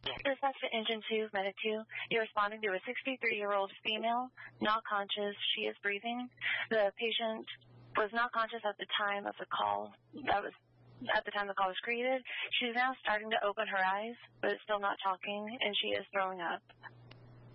Dispatch to Engine 2, Medic 2. You're responding to a 63-year-old female, not conscious. She is breathing. The patient was not conscious at the time of the call. At the time the call was created. She's now starting to open her eyes, but is still not talking, and she is throwing up.